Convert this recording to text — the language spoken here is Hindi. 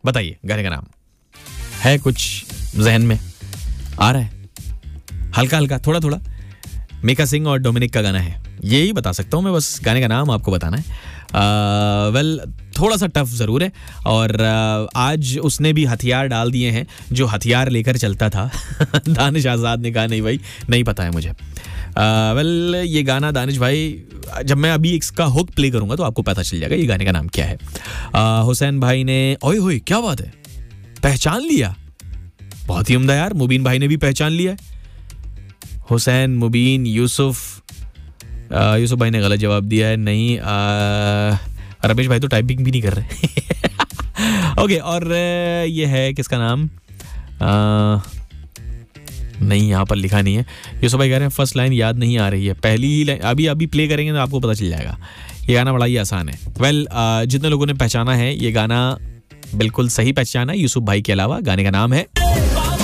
बताइए गाने का नाम है, कुछ जहन में आ रहा है? हल्का हल्का, थोड़ा थोड़ा। मीका सिंह और डोमिनिक का गाना है, यही बता सकता हूँ मैं, बस गाने का नाम आपको बताना है। वेल थोड़ा सा टफ ज़रूर है, और आज उसने भी हथियार डाल दिए हैं जो हथियार लेकर चलता था। दानिश आज़ाद ने कहा नहीं भाई नहीं पता है मुझे। वेल ये गाना दानिश भाई, जब मैं अभी इसका हुक प्ले करूंगा तो आपको पता चल जाएगा ये गाने का नाम क्या है। हुसैन भाई ने, ओए होए क्या बात है, पहचान लिया, बहुत ही उम्दा यार। मुबीन भाई ने भी पहचान लिया। हुसैन, मुबीन, यूसुफ भाई ने गलत जवाब दिया है, नहीं। रमेश भाई तो टाइपिंग भी नहीं कर रहे। ओके, और ये है किसका नाम, नहीं यहाँ पर लिखा नहीं है। यूसुफ भाई कह रहे हैं फर्स्ट लाइन याद नहीं आ रही है, पहली ही लाइन अभी प्ले करेंगे तो आपको पता चल जाएगा। ये गाना बड़ा ही आसान है। वेल जितने लोगों ने पहचाना है ये गाना बिल्कुल सही पहचाना है यूसुफ भाई के अलावा। गाने का नाम है